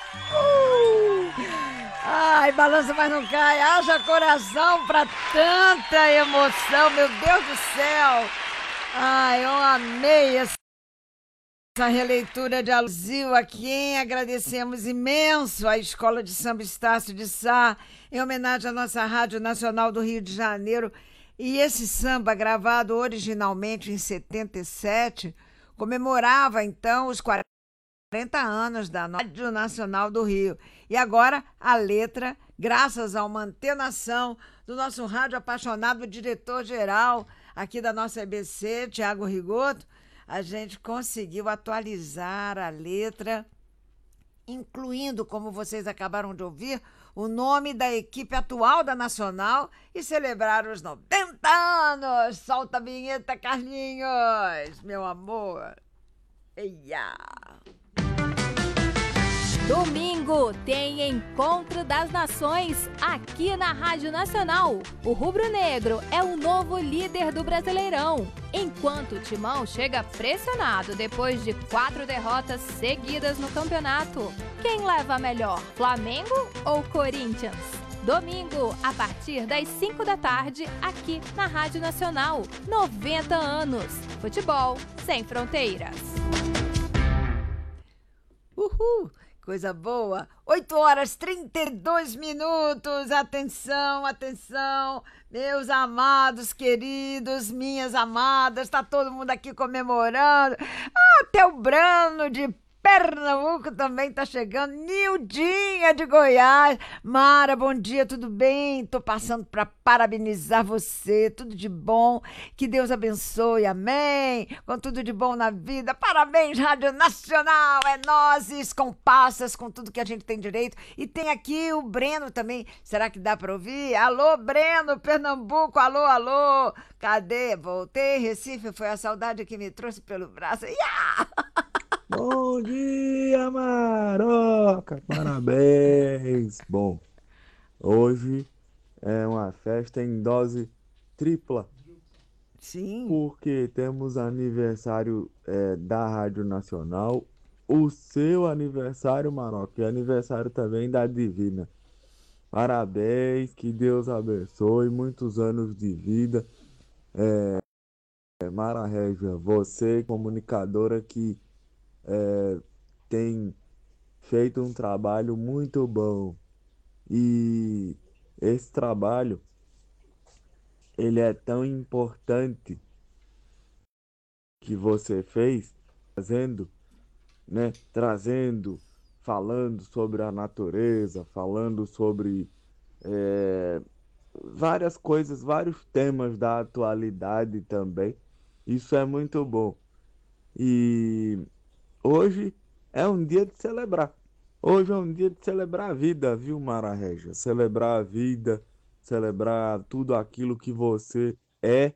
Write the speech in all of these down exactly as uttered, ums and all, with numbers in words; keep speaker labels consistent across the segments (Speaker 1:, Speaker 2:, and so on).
Speaker 1: Uh! Ai, balança, mas não cai. Haja coração pra tanta emoção, meu Deus do céu. Ai, eu amei essa releitura de Alusil, a quem agradecemos imenso a Escola de Samba Estácio de Sá, em homenagem à nossa Rádio Nacional do Rio de Janeiro. E esse samba, gravado originalmente em setenta e sete, comemorava então os quarenta anos da Rádio Nacional do Rio. E agora a letra, graças ao mantenação do nosso rádio apaixonado diretor-geral aqui da nossa E B C, Tiago Rigoto, a gente conseguiu atualizar a letra, incluindo, como vocês acabaram de ouvir, o nome da equipe atual da Nacional e celebrar os noventa anos. Solta a vinheta, Carlinhos, meu amor. Eia!
Speaker 2: Domingo tem Encontro das Nações aqui na Rádio Nacional. O rubro-negro é o novo líder do Brasileirão, enquanto o Timão chega pressionado depois de quatro derrotas seguidas no campeonato. Quem leva a melhor, Flamengo ou Corinthians? Domingo, a partir das cinco da tarde, aqui na Rádio Nacional. noventa anos. Futebol sem fronteiras.
Speaker 1: Uhul! Coisa boa. oito horas e trinta e dois minutos. Atenção, atenção, meus amados, queridos, minhas amadas. Está todo mundo aqui comemorando. Ah, até o Brano de Pernambuco também está chegando. Nildinha de Goiás. Mara, bom dia, tudo bem? Estou passando para parabenizar você. Tudo de bom. Que Deus abençoe, amém. Com tudo de bom na vida. Parabéns, Rádio Nacional. É nós, com passas, com tudo que a gente tem direito. E tem aqui o Breno também. Será que dá para ouvir? Alô, Breno, Pernambuco. Alô, alô. Cadê? Voltei. Recife foi a saudade que me trouxe pelo braço. Yeah!
Speaker 3: Bom dia, Maroca! Parabéns! Bom, hoje é uma festa em dose tripla.
Speaker 1: Sim.
Speaker 3: Porque temos aniversário é, da Rádio Nacional, o seu aniversário, Maroca, e aniversário também da Divina. Parabéns, que Deus abençoe, muitos anos de vida. É, Mara Régia, você, comunicadora que É, tem feito um trabalho muito bom e esse trabalho ele é tão importante que você fez trazendo, né, trazendo, falando sobre a natureza, falando sobre é, várias coisas, vários temas da atualidade também. Isso é muito bom. E hoje é um dia de celebrar. Hoje é um dia de celebrar a vida, viu, Mara Régia? Celebrar a vida, celebrar tudo aquilo que você é,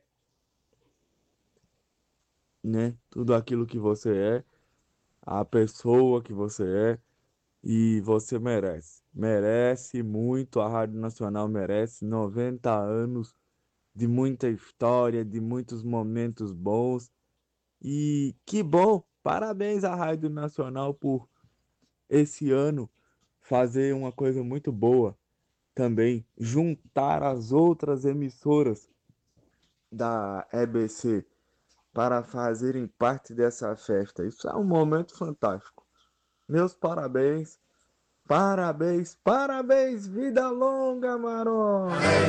Speaker 3: né? Tudo aquilo que você é, a pessoa que você é, e você merece. Merece muito, a Rádio Nacional merece noventa anos de muita história, de muitos momentos bons. E que bom! Parabéns à Rádio Nacional por esse ano fazer uma coisa muito boa também, juntar as outras emissoras da E B C para fazerem parte dessa festa. Isso é um momento fantástico. Meus parabéns, parabéns, parabéns, vida longa, Marão!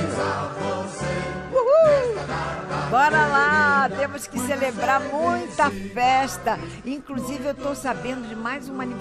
Speaker 1: Uhul! Bora lá, temos que celebrar muita festa. Inclusive, eu estou sabendo de mais uma aniversário